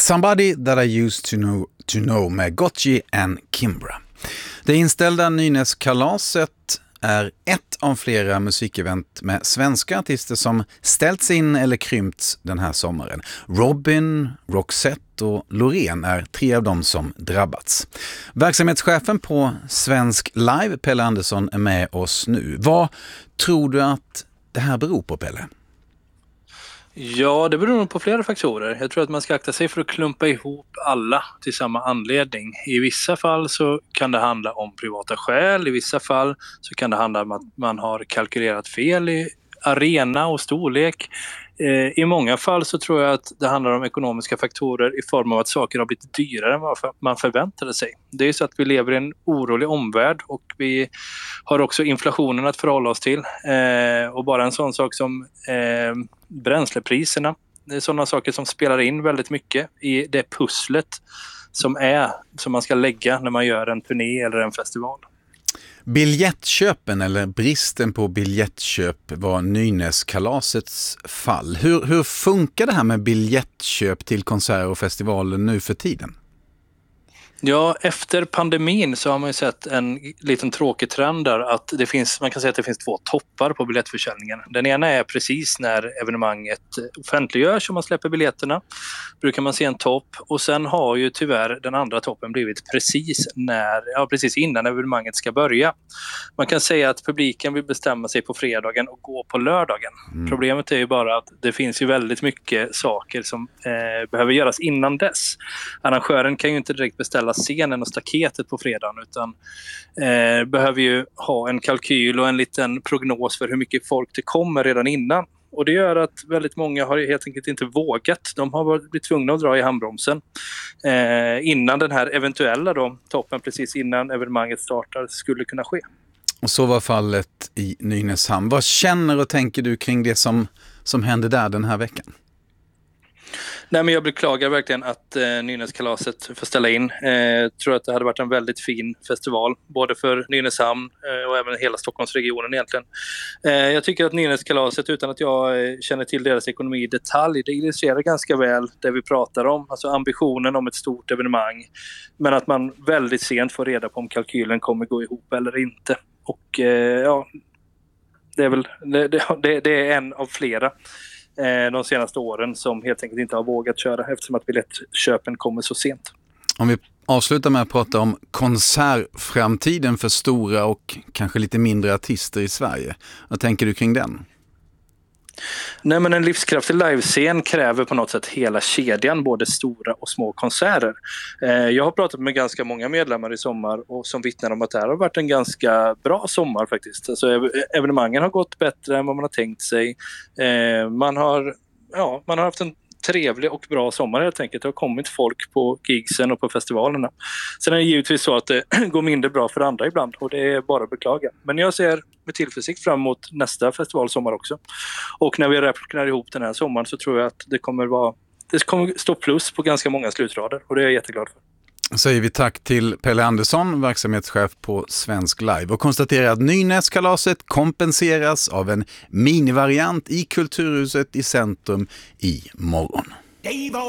Somebody That I Used to know med Gotye and Kimbra. Det inställda Nynäskalaset är ett av flera musikevent med svenska artister som ställts in eller krympts den här sommaren. Robin, Roxette och Loreen är tre av dem som drabbats. Verksamhetschefen på Svensk Live, Pelle Andersson, är med oss nu. Vad tror du att det här beror på, Pelle? Ja, det beror nog på flera faktorer. Jag tror att man ska akta sig för att klumpa ihop alla till samma anledning. I vissa fall så kan det handla om privata skäl. I vissa fall så kan det handla om att man har kalkylerat fel i arena och storlek. I många fall så tror jag att det handlar om ekonomiska faktorer i form av att saker har blivit dyrare än vad man förväntade sig. Det är så att vi lever i en orolig omvärld och vi har också inflationen att förhålla oss till. Och bara en sån sak som bränslepriserna. Det är sådana saker som spelar in väldigt mycket i det pusslet som man ska lägga när man gör en turné eller en festival. Biljettköpen eller bristen på biljettköp var Nynäskalasets fall. Hur funkar det här med biljettköp till konserter och festivaler nu för tiden? Ja, efter pandemin så har man ju sett en liten tråkig trend där att man kan säga att det finns två toppar på biljettförsäljningen. Den ena är precis när evenemanget offentliggörs och man släpper biljetterna. Brukar man se en topp, och sen har ju tyvärr den andra toppen blivit precis innan evenemanget ska börja. Man kan säga att publiken vill bestämma sig på fredagen och gå på lördagen. Problemet är ju bara att det finns ju väldigt mycket saker som behöver göras innan dess. Arrangören kan ju inte direkt beställa scenen och staketet på fredagen, utan behöver ju ha en kalkyl och en liten prognos för hur mycket folk det kommer redan innan. Och det gör att väldigt många har helt enkelt inte vågat. De har blivit tvungna att dra i handbromsen innan den här eventuella toppen precis innan evenemanget startar skulle kunna ske. Och så var fallet i Nynäshamn. Vad känner och tänker du kring det som hände där den här veckan? Nej, men jag beklagar verkligen att Nynäskalaset får ställa in. Jag tror att det hade varit en väldigt fin festival, både för Nynäshamn och även hela Stockholmsregionen egentligen. Jag tycker att Nynäskalaset, utan att jag känner till deras ekonomi i detalj, det illustrerar ganska väl det vi pratar om. Alltså ambitionen om ett stort evenemang, men att man väldigt sent får reda på om kalkylen kommer gå ihop eller inte. Och det är en av flera de senaste åren som helt enkelt inte har vågat köra eftersom att biljettköpen kommer så sent. Om vi avslutar med att prata om konsertframtiden för stora och kanske lite mindre artister i Sverige. Vad tänker du kring den? Nej, men en livskraftig livescen kräver på något sätt hela kedjan, både stora och små konserter. Jag har pratat med ganska många medlemmar i sommar och som vittnar om att det här har varit en ganska bra sommar faktiskt. Alltså, evenemangen har gått bättre än vad man har tänkt sig. Man har haft en trevlig och bra sommar helt enkelt. Det har kommit folk på gigsen och på festivalerna. Sen är det givetvis så att det går mindre bra för andra ibland, och det är bara att beklaga. Men jag ser med tillförsikt fram emot nästa festivalsommar också. Och när vi räknar ihop den här sommaren så tror jag att det kommer stå plus på ganska många slutrader, och det är jag jätteglad för. Säger vi tack till Pelle Andersson, verksamhetschef på Svensk Live, och konstaterar att Nynäskalaset kompenseras av en minivariant i Kulturhuset i centrum i morgon.